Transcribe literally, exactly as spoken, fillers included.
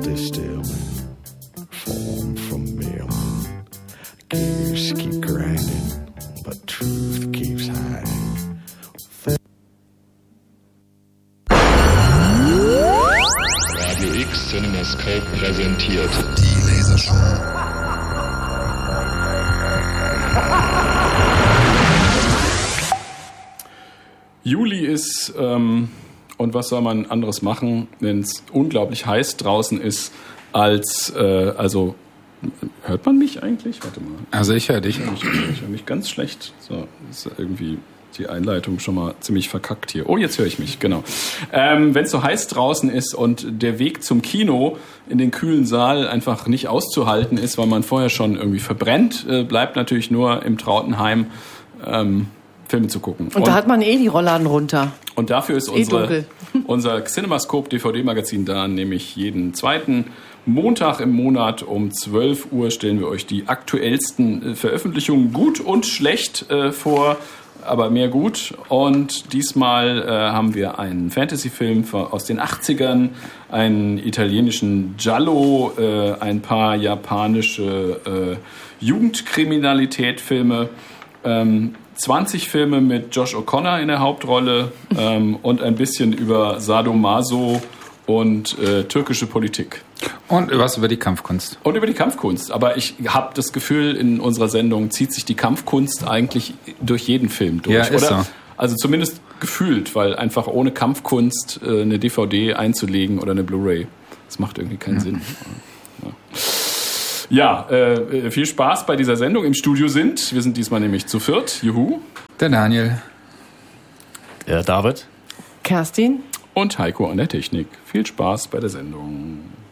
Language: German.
distilling, form from mailman. Gears keep grinding, but truth keeps hiding. Radio X CinemaScope präsentiert die Lasershow. Juli ist, ähm, und was soll man anderes machen, wenn es unglaublich heiß draußen ist, als, äh, also, hört man mich eigentlich? Warte mal. Also ich höre dich. Ich, ich höre mich ganz schlecht. So, ist irgendwie die Einleitung schon mal ziemlich verkackt hier. Oh, jetzt höre ich mich, genau. Ähm, wenn es so heiß draußen ist und der Weg zum Kino in den kühlen Saal einfach nicht auszuhalten ist, weil man vorher schon irgendwie verbrennt, äh, bleibt natürlich nur im Trautenheim ähm, Filme zu gucken. Und, und da hat man eh die Rollladen runter. Und dafür ist unsere, eh unser CinemaScope D V D-Magazin da, nämlich jeden zweiten Montag im Monat um zwölf Uhr stellen wir euch die aktuellsten äh, Veröffentlichungen gut und schlecht äh, vor, aber mehr gut. Und diesmal äh, haben wir einen Fantasy-Film aus den achtzigern, einen italienischen Giallo, äh, ein paar japanische äh, Jugendkriminalität-Filme, ähm, zwanzig Filme mit Josh O'Connor in der Hauptrolle ähm, und ein bisschen über Sadomaso und äh, türkische Politik. Und was über die Kampfkunst. Und über die Kampfkunst. Aber ich habe das Gefühl, in unserer Sendung zieht sich die Kampfkunst eigentlich durch jeden Film durch. Ja, ist oder? So. Also zumindest gefühlt, weil einfach ohne Kampfkunst äh, eine D V D einzulegen oder eine Blu-ray, das macht irgendwie keinen ja. Sinn. Ja. Ja, äh, viel Spaß bei dieser Sendung. Im Studio sind, wir sind diesmal nämlich zu viert, juhu. Der Daniel. Der David. Kerstin. Und Heiko an der Technik. Viel Spaß bei der Sendung.